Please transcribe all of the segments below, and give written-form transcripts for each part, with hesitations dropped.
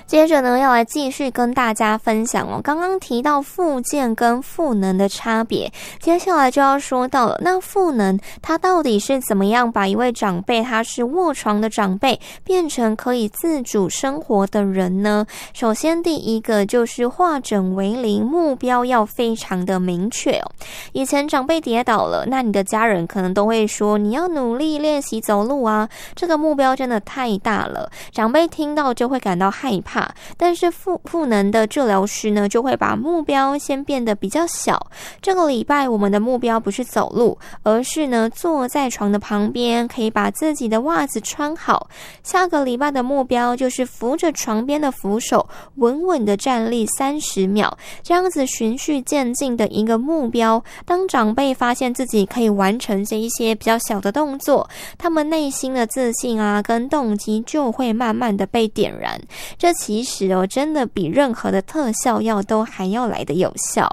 接着呢，要来继续跟大家分享哦。刚刚提到复健跟赋能的差别，接下来就要说到了。那赋能它到底是怎么样把一位长辈，他是卧床的长辈，变成可以自主生活的人呢？首先，第一个就是化整为零，目标要非常的明确哦。以前长辈跌倒了，那你的家人可能都会说你要努力练习走路啊，这个目标真的太大了，长辈听到就会感到害怕。但是赋能的治疗师呢，就会把目标先变得比较小。这个礼拜我们的目标不是走路，而是呢坐在床的旁边，可以把自己的袜子穿好。下个礼拜的目标就是扶着床边的扶手，稳稳的站立30秒，这样子循序渐进的一个目标。当长辈发现自己可以完成这一些比较小的动作，他们内心的自信啊跟动机就会慢慢的被点燃。这其实真的比任何的特效药都还要来得有效。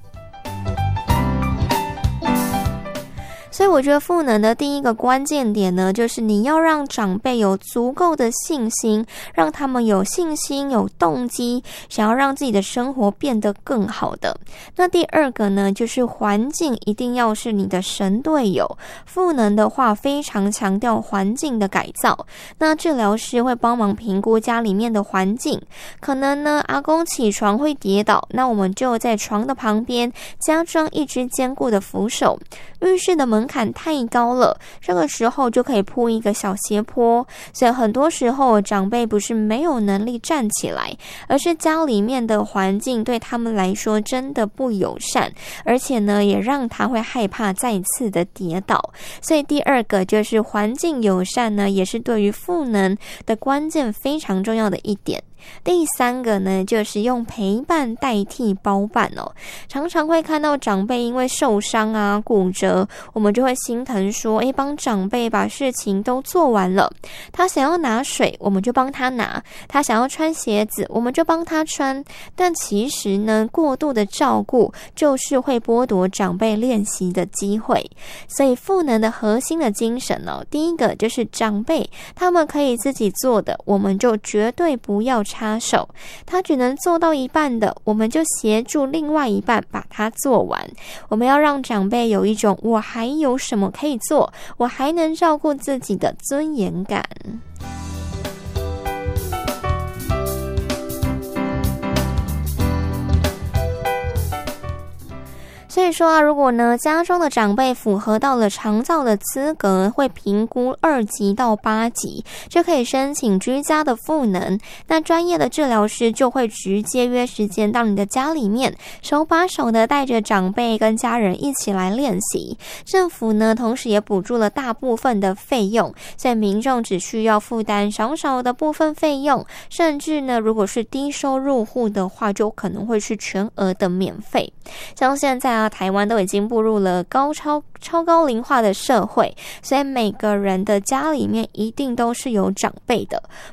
所以我觉得赋能的第一个关键点呢，就是你要让长辈有足够的信心，让他们有信心、有动机，想要让自己的生活变得更好的。那第二个呢，就是环境一定要是你的神队友。赋能的话，非常强调环境的改造。那治疗师会帮忙评估家里面的环境，可能呢，阿公起床会跌倒，那我们就在床的旁边加装一只坚固的扶手。浴室的门槛太高了，这个时候就可以铺一个小斜坡。所以很多时候长辈不是没有能力站起来，而是家里面的环境对他们来说真的不友善，而且呢也让他会害怕再次的跌倒。所以第二个就是环境友善呢，也是对于赋能的关键非常重要的一点。第三个呢，就是用陪伴代替包办哦。常常会看到长辈因为受伤啊、骨折，我们就会心疼说，帮长辈把事情都做完了。他想要拿水，我们就帮他拿；他想要穿鞋子，我们就帮他穿。但其实呢，过度的照顾就是会剥夺长辈练习的机会。所以赋能的核心的精神第一个就是长辈他们可以自己做的，我们就绝对不要插手，他只能做到一半的，我们就协助另外一半把它做完。我们要让长辈有一种我还有什么可以做，我还能照顾自己的尊严感。所以说如果呢家中的长辈符合到了长照的资格，会评估2级到8级，就可以申请居家的赋能。那专业的治疗师就会直接约时间到你的家里面，手把手的带着长辈跟家人一起来练习。政府呢同时也补助了大部分的费用，所以民众只需要负担少少的部分费用，甚至呢如果是低收入户的话，就可能会是全额的免费。像现在台湾都已经步入了超高龄化的社会，所以每个人的家里面一定都是有长辈的。